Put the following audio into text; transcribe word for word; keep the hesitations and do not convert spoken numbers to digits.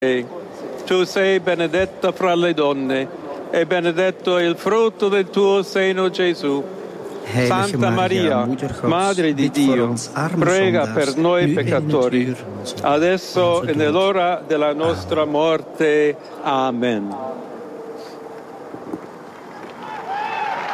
Tu sei benedetta fra le donne e benedetto è il frutto del tuo seno, Gesù. Heilige Santa Maria, Maria, Moeder Gods, Madre di bid voor Dio, ons arme prega zondaars, per noi nu en in het peccatori, uur onze adesso onze e dood. nell'ora della nostra morte. Amen.